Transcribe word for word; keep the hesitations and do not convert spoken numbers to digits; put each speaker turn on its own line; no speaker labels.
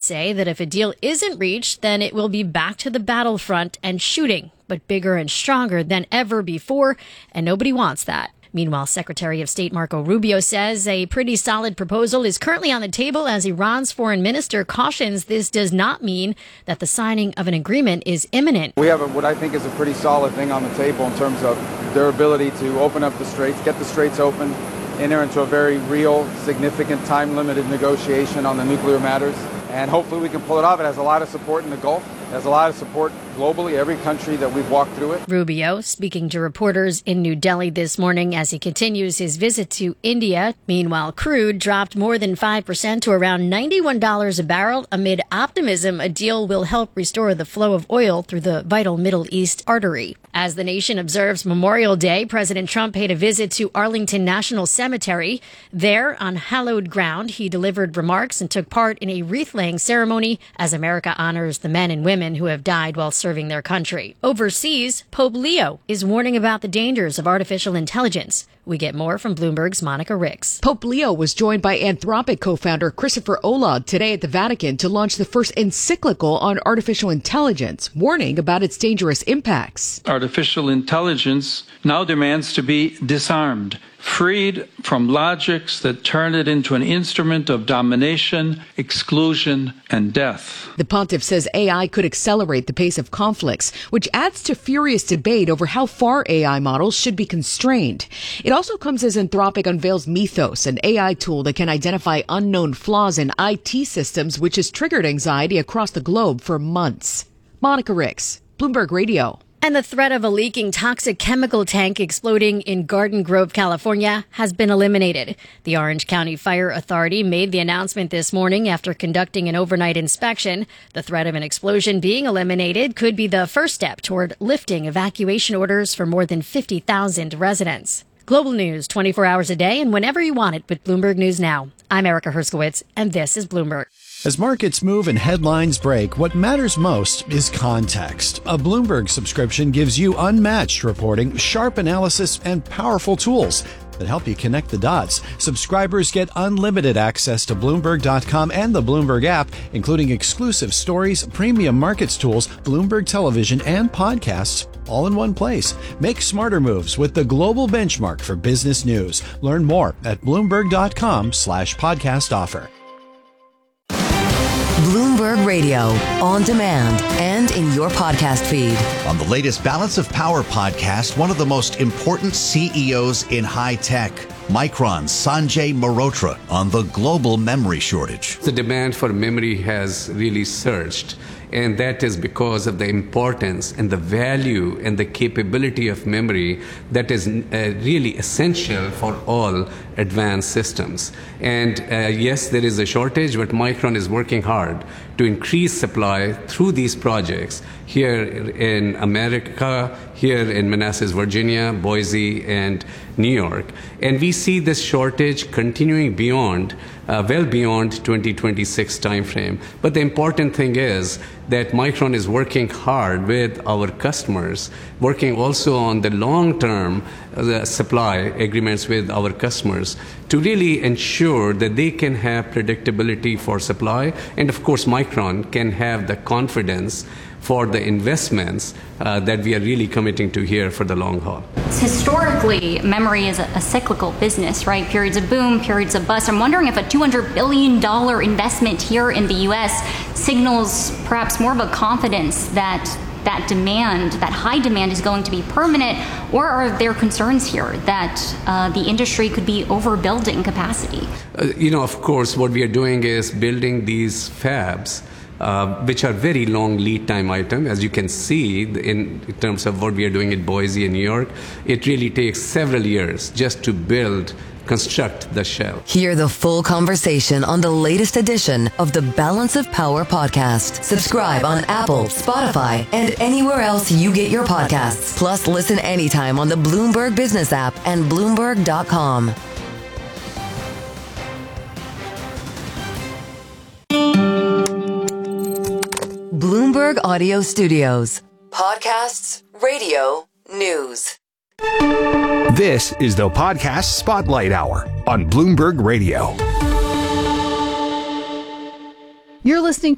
say that if a deal isn't reached, then it will be back to the battlefront and shooting, but bigger and stronger than ever before, and nobody wants that. Meanwhile, Secretary of State Marco Rubio says a pretty solid proposal is currently on the table as Iran's foreign minister cautions this does not mean that the signing of an agreement is imminent.
We have a, what I think is a pretty solid thing on the table in terms of their ability to open up the straits, get the straits open, enter into a very real, significant, time-limited negotiation on the nuclear matters. And hopefully we can pull it off. It has a lot of support in the Gulf. It has a lot of support globally, every country that we've walked through it.
Rubio speaking to reporters in New Delhi this morning as he continues his visit to India. Meanwhile, crude dropped more than five percent to around ninety-one dollars a barrel amid optimism a deal will help restore the flow of oil through the vital Middle East artery. As the nation observes Memorial Day, President Trump paid a visit to Arlington National Cemetery. There, on hallowed ground, he delivered remarks and took part in a wreath-laying ceremony as America honors the men and women who have died while serving their country. Overseas, Pope Leo is warning about the dangers of artificial intelligence. We get more from Bloomberg's Monica Ricks.
Pope Leo was joined by Anthropic co-founder Christopher Olah today at the Vatican to launch the first encyclical on artificial intelligence, warning about its dangerous impacts.
Artificial intelligence now demands to be disarmed, freed from logics that turn it into an instrument of domination, exclusion, and death.
The pontiff says A I could accelerate the pace of conflicts, which adds to furious debate over how far A I models should be constrained. It also comes as Anthropic unveils Mythos, an A I tool that can identify unknown flaws in I T systems, which has triggered anxiety across the globe for months. Monica Ricks, Bloomberg Radio.
And the threat of a leaking toxic chemical tank exploding in Garden Grove, California, has been eliminated. The Orange County Fire Authority made the announcement this morning after conducting an overnight inspection. The threat of an explosion being eliminated could be the first step toward lifting evacuation orders for more than fifty thousand residents. Global news twenty-four hours a day and whenever you want it with Bloomberg News Now. I'm Erica Herskowitz, and this is Bloomberg.
As markets move and headlines break, what matters most is context. A Bloomberg subscription gives you unmatched reporting, sharp analysis, and powerful tools that help you connect the dots. Subscribers get unlimited access to Bloomberg dot com and the Bloomberg app, including exclusive stories, premium markets tools, Bloomberg television, and podcasts, all in one place. Make smarter moves with the global benchmark for business news. Learn more at Bloomberg dot com slash podcast offer.
Bloomberg Radio, on demand and in your podcast feed.
On the latest Balance of Power podcast, one of the most important C E Os in high tech, Micron's Sanjay Mehrotra, on the global memory shortage.
The demand for memory has really surged. And that is because of the importance and the value and the capability of memory that is uh, really essential for all advanced systems. And uh, yes, there is a shortage, but Micron is working hard to increase supply through these projects here in America, here in Manassas, Virginia, Boise, and New York. And we see this shortage continuing beyond, uh, well beyond twenty twenty-six timeframe. But the important thing is that Micron is working hard with our customers, working also on the long-term uh, supply agreements with our customers to really ensure that they can have predictability for supply. And of course, Micron can have the confidence for the investments uh, that we are really committing to here for the long haul.
Historically, memory is a, a cyclical business, right? Periods of boom, periods of bust. I'm wondering if a two hundred billion dollars investment here in the U S signals perhaps more of a confidence that that demand, that high demand is going to be permanent, or are there concerns here that uh, the industry could be overbuilding capacity?
Uh, you know, of course, what we are doing is building these fabs Uh, which are very long lead time item. As you can see in, in terms of what we are doing in Boise and New York, it really takes several years just to build, construct the shell.
Hear the full conversation on the latest edition of the Balance of Power podcast. Subscribe on Apple, Spotify, and anywhere else you get your podcasts. Plus, listen anytime on the Bloomberg Business app and Bloomberg dot com. Bloomberg Audio Studios. Podcasts, radio, news.
This is the Podcast Spotlight Hour on Bloomberg Radio.
You're listening